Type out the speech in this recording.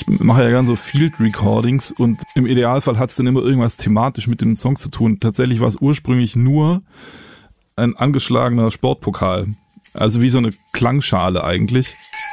ich mache ja gerne so Field Recordings und im Idealfall hat es dann immer irgendwas thematisch mit dem Song zu tun. Tatsächlich war es ursprünglich nur ein angeschlagener Sportpokal. Also wie so eine Klangschale eigentlich.